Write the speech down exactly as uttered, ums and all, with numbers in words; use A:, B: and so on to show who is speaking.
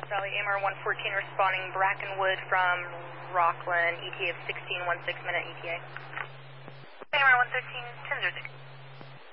A: Lost Valley, A M R one fourteen responding Brackenwood from Rockland, E T A of sixteen one six minute E T A.
B: A M R one thirteen, ten zero six.